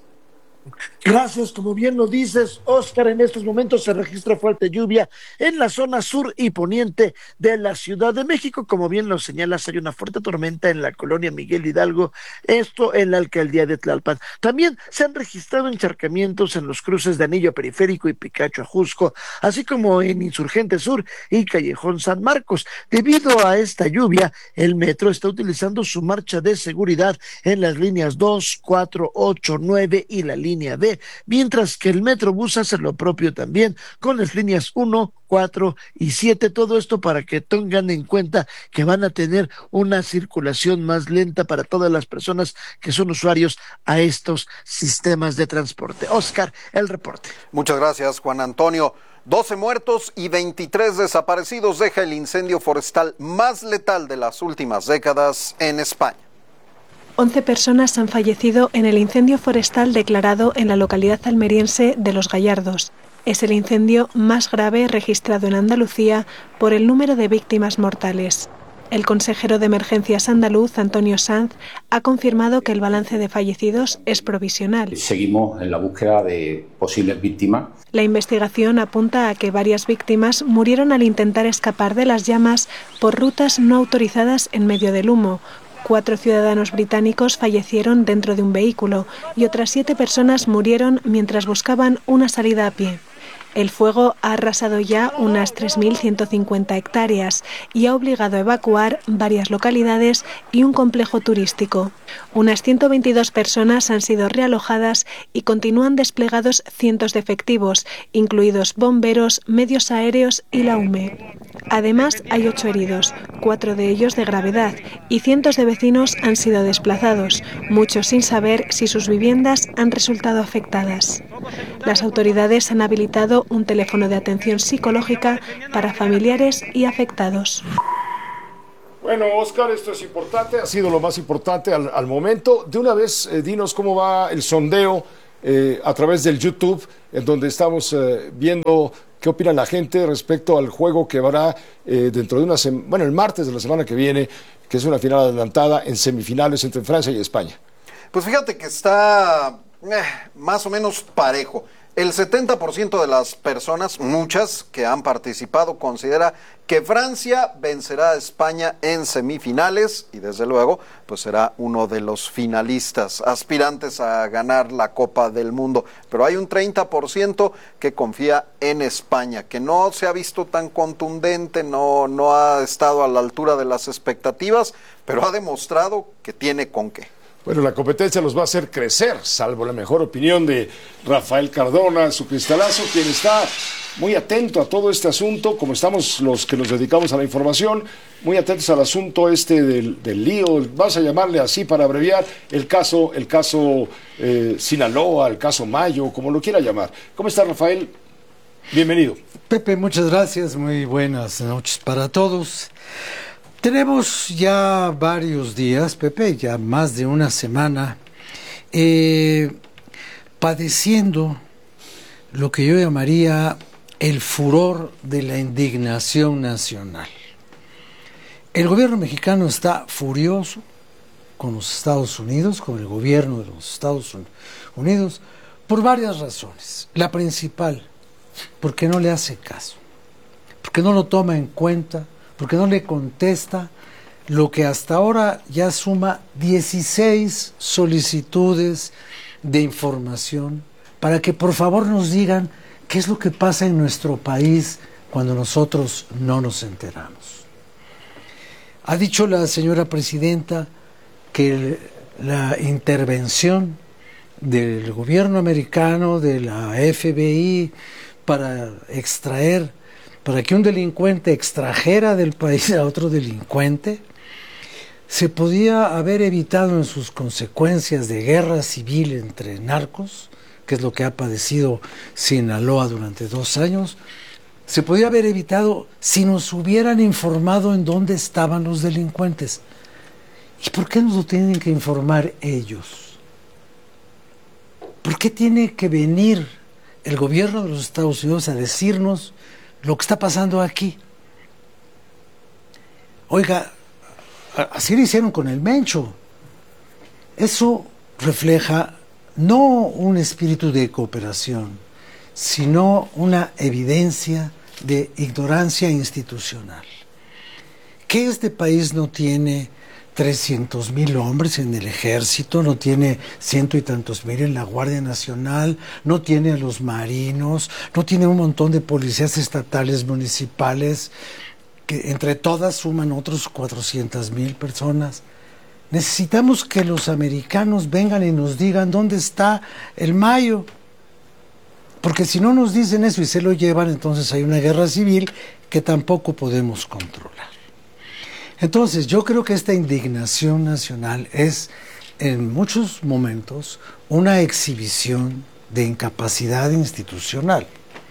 Gracias, como bien lo dices, Óscar, en estos momentos se registra fuerte lluvia en la zona sur y poniente de la Ciudad de México. Como bien lo señalas, hay una fuerte tormenta en la colonia Miguel Hidalgo, esto en la alcaldía de Tlalpan. También se han registrado encharcamientos en los cruces de Anillo Periférico y Picacho Ajusco, así como en Insurgente Sur y Callejón San Marcos. Debido a esta lluvia, el metro está utilizando su marcha de seguridad en las líneas dos, cuatro, ocho, nueve y la línea B, mientras que el Metrobús hace lo propio también con las líneas uno, cuatro y siete, todo esto para que tengan en cuenta que van a tener una circulación más lenta para todas las personas que son usuarios a estos sistemas de transporte. Óscar, el reporte. Muchas gracias, Juan Antonio. doce muertos y veintitrés desaparecidos deja el incendio forestal más letal de las últimas décadas en España. once personas han fallecido en el incendio forestal declarado en la localidad almeriense de Los Gallardos. Es el incendio más grave registrado en Andalucía por el número de víctimas mortales. El consejero de Emergencias andaluz, Antonio Sanz, ha confirmado que el balance de fallecidos es provisional. Seguimos en la búsqueda de posibles víctimas. La investigación apunta a que varias víctimas murieron al intentar escapar de las llamas por rutas no autorizadas en medio del humo. Cuatro ciudadanos británicos fallecieron dentro de un vehículo y otras siete personas murieron mientras buscaban una salida a pie. El fuego ha arrasado ya unas tres mil ciento cincuenta hectáreas y ha obligado a evacuar varias localidades y un complejo turístico. Unas ciento veintidós personas han sido realojadas y continúan desplegados cientos de efectivos, incluidos bomberos, medios aéreos y la U M E. Además, hay ocho heridos, cuatro de ellos de gravedad, y cientos de vecinos han sido desplazados, muchos sin saber si sus viviendas han resultado afectadas. Las autoridades han habilitado un teléfono de atención psicológica para familiares y afectados. Bueno, Oscar, esto es importante, ha sido lo más importante al, al momento. De una vez, eh, dinos cómo va el sondeo eh, a través del YouTube, en donde estamos eh, viendo qué opina la gente respecto al juego que habrá eh, dentro de una semana, bueno, el martes de la semana que viene, que es una final adelantada en semifinales entre Francia y España. Pues fíjate que está eh, más o menos parejo. El setenta por ciento de las personas, muchas que han participado, considera que Francia vencerá a España en semifinales y desde luego pues será uno de los finalistas, aspirantes a ganar la Copa del Mundo. Pero hay un treinta por ciento que confía en España, que no se ha visto tan contundente, no, no ha estado a la altura de las expectativas, pero ha demostrado que tiene con qué. Bueno, la competencia los va a hacer crecer, salvo la mejor opinión de Rafael Cardona, su cristalazo, quien está muy atento a todo este asunto, como estamos los que nos dedicamos a la información, muy atentos al asunto este del, del lío, vas a llamarle así para abreviar, el caso, el caso eh, Sinaloa, el caso Mayo, como lo quiera llamar. ¿Cómo está, Rafael? Bienvenido. Pepe, muchas gracias, muy buenas noches para todos. Tenemos ya varios días, Pepe, ya más de una semana, eh, padeciendo lo que yo llamaría el furor de la indignación nacional. El gobierno mexicano está furioso con los Estados Unidos, con el gobierno de los Estados Unidos, por varias razones. La principal, porque no le hace caso, porque no lo toma en cuenta, porque no le contesta lo que hasta ahora ya suma dieciséis solicitudes de información para que por favor nos digan qué es lo que pasa en nuestro país cuando nosotros no nos enteramos. Ha dicho la señora presidenta que la intervención del gobierno americano, de la F B I, para extraer para que un delincuente extrajera del país a otro delincuente, se podía haber evitado en sus consecuencias de guerra civil entre narcos, que es lo que ha padecido Sinaloa durante dos años, se podía haber evitado si nos hubieran informado en dónde estaban los delincuentes. ¿Y por qué nos lo tienen que informar ellos? ¿Por qué tiene que venir el gobierno de los Estados Unidos a decirnos lo que está pasando aquí? Oiga, así lo hicieron con el Mencho. Eso refleja no un espíritu de cooperación, sino una evidencia de ignorancia institucional. Que este país no tiene trescientos mil hombres en el ejército, no tiene ciento y tantos mil en la Guardia Nacional, no tiene a los marinos, no tiene un montón de policías estatales, municipales, que entre todas suman otros cuatrocientas mil personas. Necesitamos que los americanos vengan y nos digan dónde está el Mayo, porque si no nos dicen eso y se lo llevan, entonces hay una guerra civil que tampoco podemos controlar. Entonces, yo creo que esta indignación nacional es, en muchos momentos, una exhibición de incapacidad institucional.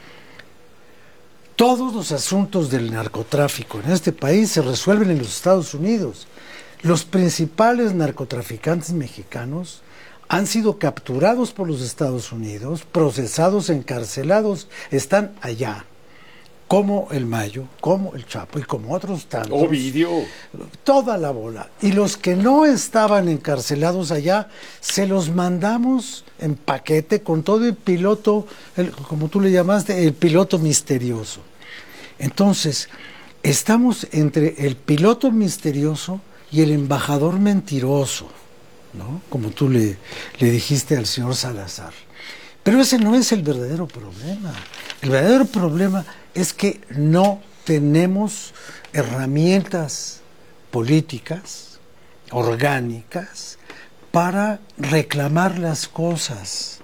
Todos los asuntos del narcotráfico en este país se resuelven en los Estados Unidos. Los principales narcotraficantes mexicanos han sido capturados por los Estados Unidos, procesados, encarcelados, están allá. Como el Mayo, como el Chapo y como otros tantos. Ovidio. Toda la bola. Y los que no estaban encarcelados allá, se los mandamos en paquete con todo el piloto, el, como tú le llamaste, el piloto misterioso. Entonces, estamos entre el piloto misterioso y el embajador mentiroso, ¿no? Como tú le, le dijiste al señor Salazar. Pero ese no es el verdadero problema. El verdadero problema es que no tenemos herramientas políticas, orgánicas, para reclamar las cosas.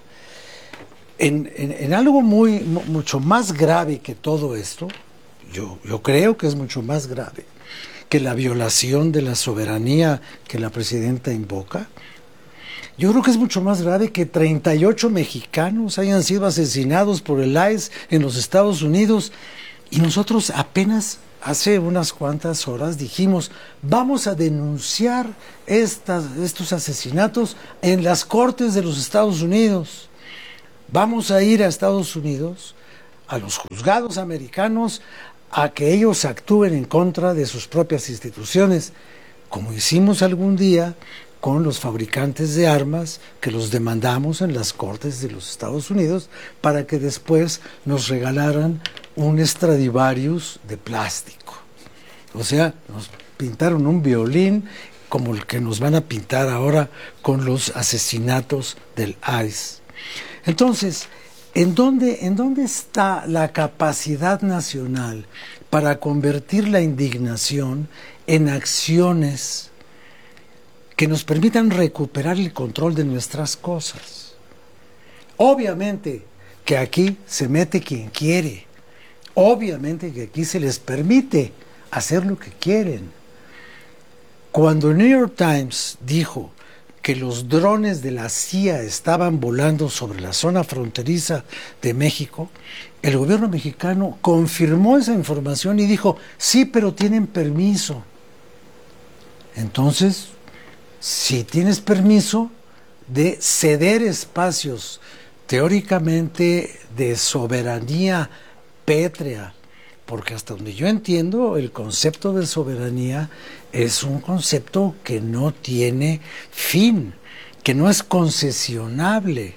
En, en, en algo muy, mucho más grave que todo esto, yo, yo creo que es mucho más grave que la violación de la soberanía que la presidenta invoca. Yo creo que es mucho más grave que treinta y ocho mexicanos hayan sido asesinados por el I C E en los Estados Unidos y nosotros apenas hace unas cuantas horas dijimos, vamos a denunciar estas, estos asesinatos en las cortes de los Estados Unidos. Vamos a ir a Estados Unidos, a los juzgados americanos, a que ellos actúen en contra de sus propias instituciones, como hicimos algún día con los fabricantes de armas que los demandamos en las cortes de los Estados Unidos para que después nos regalaran un Stradivarius de plástico. O sea, nos pintaron un violín como el que nos van a pintar ahora con los asesinatos del I C E. Entonces, ¿en dónde, ¿en dónde está la capacidad nacional para convertir la indignación en acciones que nos permitan recuperar el control de nuestras cosas? Obviamente que aquí se mete quien quiere, obviamente que aquí se les permite hacer lo que quieren. Cuando el New York Times dijo que los drones de la C I A estaban volando sobre la zona fronteriza de México, el gobierno mexicano confirmó esa información y dijo, sí, pero tienen permiso. Entonces, si tienes permiso de ceder espacios teóricamente de soberanía pétrea, porque hasta donde yo entiendo, el concepto de soberanía es un concepto que no tiene fin, que no es concesionable,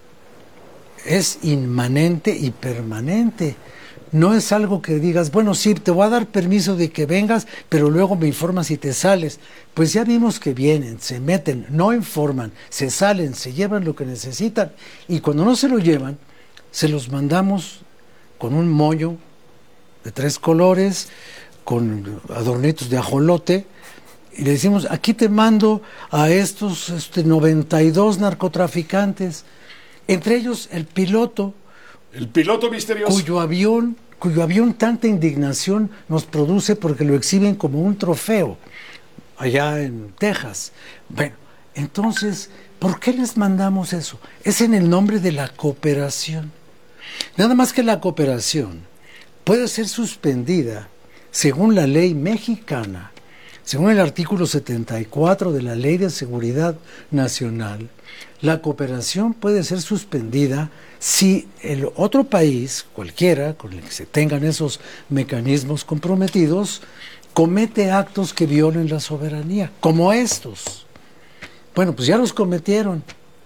es inmanente y permanente. No es algo que digas, bueno, sí, te voy a dar permiso de que vengas, pero luego me informas y te sales. Pues ya vimos que vienen, se meten, no informan, se salen, se llevan lo que necesitan, y cuando no se lo llevan, se los mandamos con un mollo de tres colores, con adornitos de ajolote, y le decimos, aquí te mando a estos este, noventa y dos narcotraficantes, entre ellos el piloto, el piloto misterioso, cuyo avión, cuyo avión tanta indignación nos produce porque lo exhiben como un trofeo allá en Texas. Bueno, entonces, ¿por qué les mandamos eso? Es en el nombre de la cooperación. Nada más que la cooperación puede ser suspendida según la ley mexicana, según el artículo setenta y cuatro de la Ley de Seguridad Nacional. La cooperación puede ser suspendida si el otro país, cualquiera, con el que se tengan esos mecanismos comprometidos, comete actos que violen la soberanía, como estos. Bueno, pues ya los cometieron.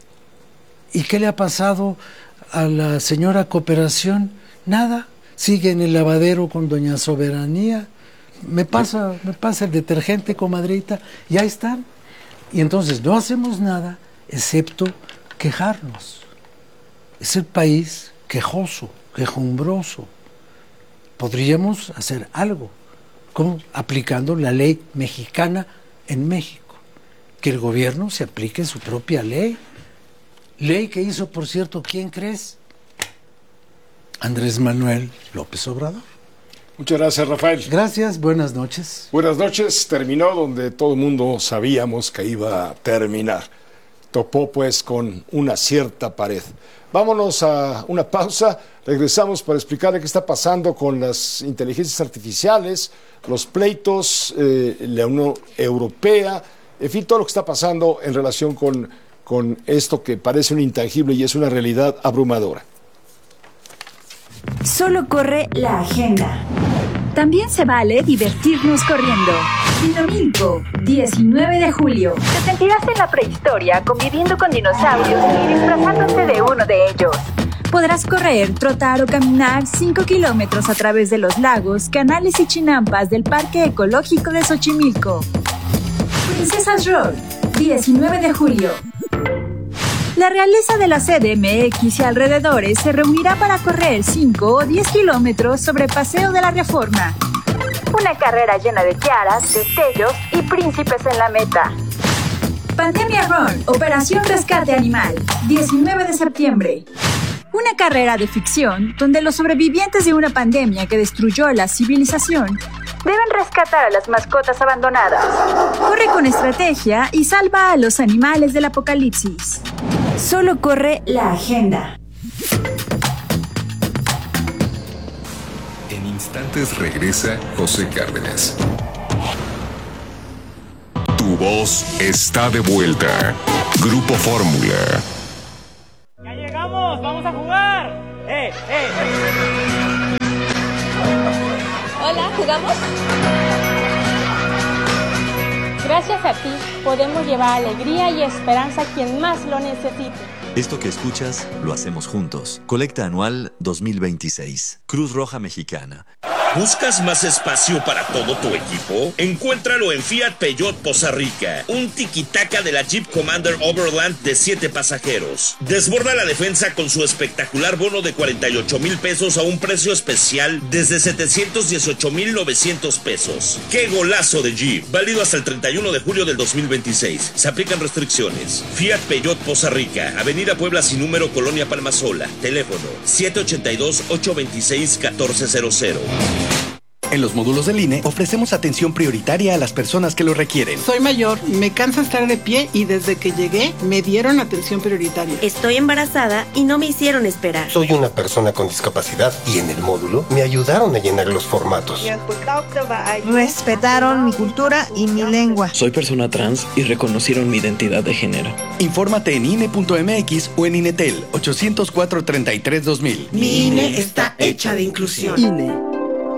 ¿Y qué le ha pasado a la señora Cooperación? Nada. Sigue en el lavadero con doña Soberanía. Me pasa, me pasa el detergente, comadrita, y ahí están. Y entonces no hacemos nada excepto quejarnos. Es el país quejoso, quejumbroso. Podríamos hacer algo, como aplicando la ley mexicana en México. Que el gobierno se aplique su propia ley. Ley que hizo, por cierto, ¿quién crees? Andrés Manuel López Obrador. Muchas gracias, Rafael. Gracias, buenas noches. Buenas noches. Terminó donde todo el mundo sabíamos que iba a terminar. Topó pues con una cierta pared. Vámonos a una pausa. Regresamos para explicarle qué está pasando con las inteligencias artificiales, los pleitos, eh, la Unión Europea, en fin, todo lo que está pasando en relación con, con esto que parece un intangible y es una realidad abrumadora. Solo corre la agenda. También se vale divertirnos corriendo. Dinamilco, diecinueve de julio. Te sentirás en la prehistoria conviviendo con dinosaurios y disfrazándote de uno de ellos. Podrás correr, trotar o caminar cinco kilómetros a través de los lagos, canales y chinampas del Parque Ecológico de Xochimilco. Princesas Rock, diecinueve de julio. La realeza de la C D M X y alrededores se reunirá para correr cinco o diez kilómetros sobre Paseo de la Reforma. Una carrera llena de tiaras, destellos y príncipes en la meta. Pandemia Run, Operación Rescate Animal, diecinueve de septiembre. Una carrera de ficción donde los sobrevivientes de una pandemia que destruyó la civilización deben rescatar a las mascotas abandonadas. Corre con estrategia y salva a los animales del apocalipsis. Solo corre la agenda. En instantes regresa José Cárdenas. Tu voz está de vuelta. Grupo Fórmula. ¡Ya llegamos! ¡Vamos a jugar! ¡Eh, eh, eh! Hola, ¿jugamos? Gracias a ti podemos llevar alegría y esperanza a quien más lo necesite. Esto que escuchas lo hacemos juntos. Colecta anual dos mil veintiséis. Cruz Roja Mexicana. ¿Buscas más espacio para todo tu equipo? Encuéntralo en Fiat Peugeot Poza Rica, un tiki-taka de la Jeep Commander Overland de siete pasajeros. Desborda la defensa con su espectacular bono de cuarenta y ocho mil pesos a un precio especial desde setecientos dieciocho mil novecientos pesos. ¡Qué golazo de Jeep! Válido hasta el treinta y uno de julio del dos mil veintiséis. Se aplican restricciones. Fiat Peugeot Poza Rica, Avenida Puebla sin número, Colonia Palmasola. Teléfono siete ocho dos, ocho dos seis, uno cuatro cero cero. En los módulos del I N E ofrecemos atención prioritaria a las personas que lo requieren. Soy mayor, me cansa estar de pie y desde que llegué me dieron atención prioritaria. Estoy embarazada y no me hicieron esperar. Soy una persona con discapacidad y en el módulo me ayudaron a llenar los formatos. Respetaron mi cultura y mi lengua. Soy persona trans y reconocieron mi identidad de género. Infórmate en I N E punto M X o en Inetel ocho cero cuatro, treinta y tres, dos mil. Mi I N E está hecha de inclusión. I N E.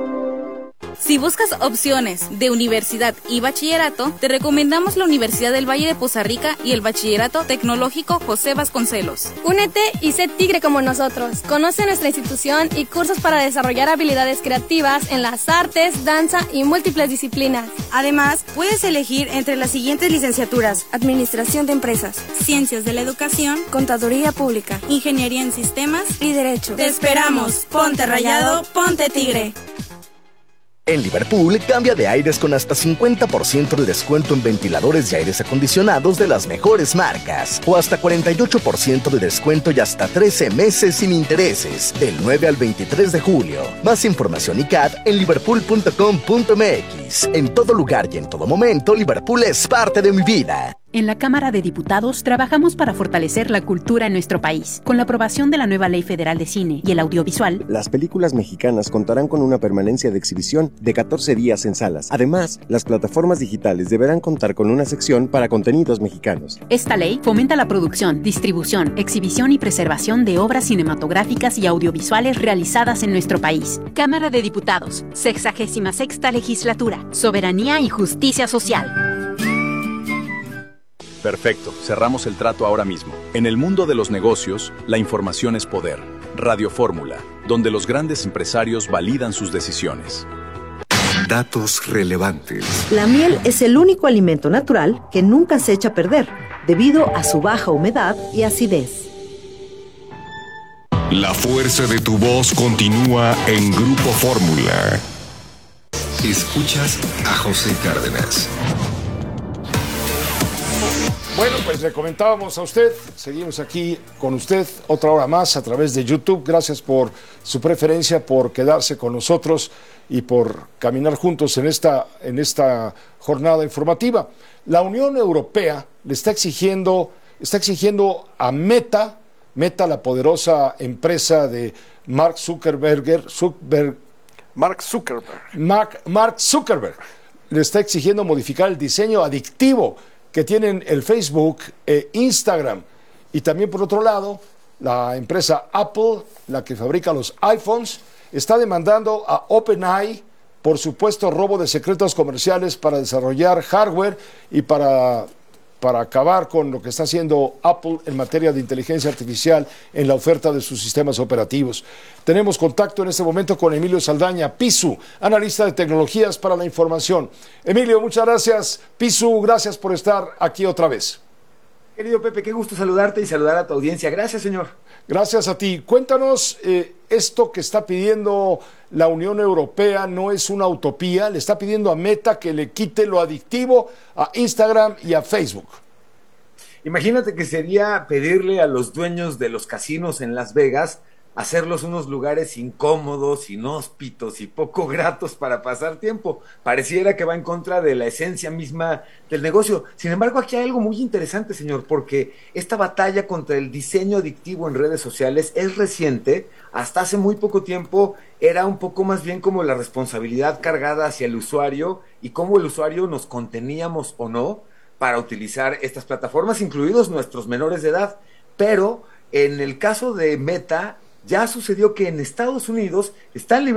Si buscas opciones de universidad y bachillerato, te recomendamos la Universidad del Valle de Poza Rica y el Bachillerato Tecnológico José Vasconcelos. Únete y sé tigre como nosotros. Conoce nuestra institución y cursos para desarrollar habilidades creativas en las artes, danza y múltiples disciplinas. Además, puedes elegir entre las siguientes licenciaturas: Administración de Empresas, Ciencias de la Educación, Contaduría Pública, Ingeniería en Sistemas y Derecho. ¡Te esperamos! Ponte rayado, ponte tigre. En Liverpool, cambia de aires con hasta cincuenta por ciento de descuento en ventiladores y aires acondicionados de las mejores marcas. O hasta cuarenta y ocho por ciento de descuento y hasta trece meses sin intereses. Del nueve al veintitrés de julio. Más información y C A D en liverpool punto com punto M X. En todo lugar y en todo momento, Liverpool es parte de mi vida. En la Cámara de Diputados trabajamos para fortalecer la cultura en nuestro país. Con la aprobación de la nueva Ley Federal de Cine y el Audiovisual, las películas mexicanas contarán con una permanencia de exhibición de catorce días en salas. Además, las plataformas digitales deberán contar con una sección para contenidos mexicanos. Esta ley fomenta la producción, distribución, exhibición y preservación de obras cinematográficas y audiovisuales realizadas en nuestro país. Cámara de Diputados, sexagésima sexta legislatura, soberanía y justicia social. Perfecto, cerramos el trato ahora mismo. En el mundo de los negocios, la información es poder. Radio Fórmula, donde los grandes empresarios validan sus decisiones. Datos relevantes. La miel es el único alimento natural que nunca se echa a perder, debido a su baja humedad y acidez. La fuerza de tu voz continúa en Grupo Fórmula. Escuchas a José Cárdenas. Bueno, pues le comentábamos a usted, seguimos aquí con usted otra hora más a través de YouTube. Gracias por su preferencia, por quedarse con nosotros y por caminar juntos en esta, en esta jornada informativa. La Unión Europea le está exigiendo, está exigiendo a Meta, Meta, la poderosa empresa de Mark Zuckerberg, Zuckerberg Mark Zuckerberg. Mark, Mark Zuckerberg, le está exigiendo modificar el diseño adictivo que tienen el Facebook e Instagram. Y también, por otro lado, la empresa Apple, la que fabrica los iPhones, está demandando a OpenAI por supuesto robo de secretos comerciales para desarrollar hardware y para, para acabar con lo que está haciendo Apple en materia de inteligencia artificial en la oferta de sus sistemas operativos. Tenemos contacto en este momento con Emilio Saldaña, Pisu, analista de tecnologías para la información. Emilio, muchas gracias. Pisu, gracias por estar aquí otra vez. Querido Pepe, qué gusto saludarte y saludar a tu audiencia. Gracias, señor. Gracias a ti. Cuéntanos, eh, esto que está pidiendo la Unión Europea no es una utopía, le está pidiendo a Meta que le quite lo adictivo a Instagram y a Facebook. Imagínate que sería pedirle a los dueños de los casinos en Las Vegas hacerlos unos lugares incómodos, inhóspitos y poco gratos para pasar tiempo. Pareciera que va en contra de la esencia misma del negocio. Sin embargo, aquí hay algo muy interesante, señor, porque esta batalla contra el diseño adictivo en redes sociales es reciente. Hasta hace muy poco tiempo era un poco más bien como la responsabilidad cargada hacia el usuario y cómo el usuario nos conteníamos o no para utilizar estas plataformas, incluidos nuestros menores de edad. Pero en el caso de Meta, ya sucedió que en Estados Unidos están